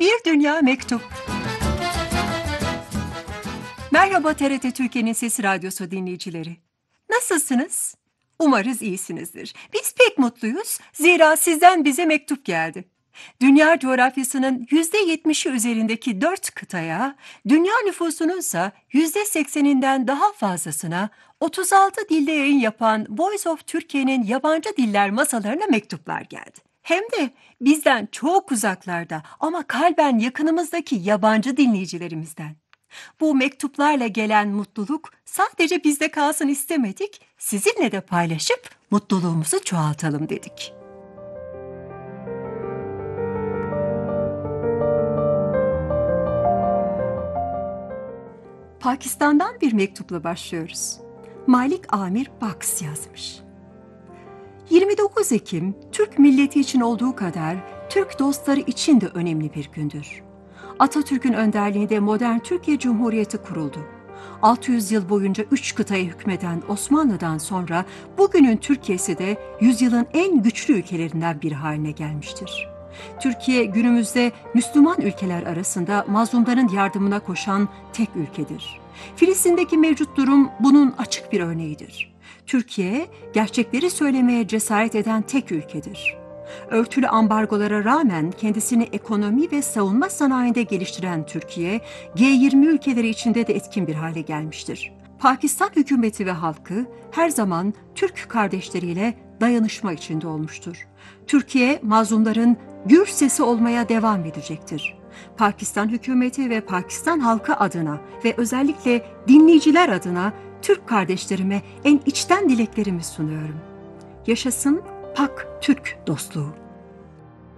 Bir Dünya Mektup. Merhaba TRT Türkiye'nin Sesi Radyosu dinleyicileri. Nasılsınız? Umarız iyisinizdir. Biz pek mutluyuz. Zira sizden bize mektup geldi. Dünya coğrafyasının %70'i üzerindeki 4 kıtaya, dünya nüfusunun ise %80'inden daha fazlasına 36 dilde yayın yapan Voice of Türkiye'nin yabancı diller masalarına mektuplar geldi. Hem de bizden çok uzaklarda ama kalben yakınımızdaki yabancı dinleyicilerimizden. Bu mektuplarla gelen mutluluk sadece bizde kalsın istemedik, sizinle de paylaşıp mutluluğumuzu çoğaltalım dedik. Pakistan'dan bir mektupla başlıyoruz. Malik Amir Baks yazmış. 29 Ekim, Türk milleti için olduğu kadar Türk dostları için de önemli bir gündür. Atatürk'ün önderliğinde modern Türkiye Cumhuriyeti kuruldu. 600 yıl boyunca 3 kıtaya hükmeden Osmanlı'dan sonra bugünün Türkiye'si de yüzyılın en güçlü ülkelerinden biri haline gelmiştir. Türkiye günümüzde Müslüman ülkeler arasında mazlumların yardımına koşan tek ülkedir. Filistin'deki mevcut durum bunun açık bir örneğidir. Türkiye, gerçekleri söylemeye cesaret eden tek ülkedir. Örtülü ambargolara rağmen kendisini ekonomi ve savunma sanayinde geliştiren Türkiye, G20 ülkeleri içinde de etkin bir hale gelmiştir. Pakistan hükümeti ve halkı her zaman Türk kardeşleriyle dayanışma içinde olmuştur. Türkiye, mazlumların gür sesi olmaya devam edecektir. Pakistan hükümeti ve Pakistan halkı adına ve özellikle dinleyiciler adına Türk kardeşlerime en içten dileklerimi sunuyorum. Yaşasın Pak-Türk dostluğu.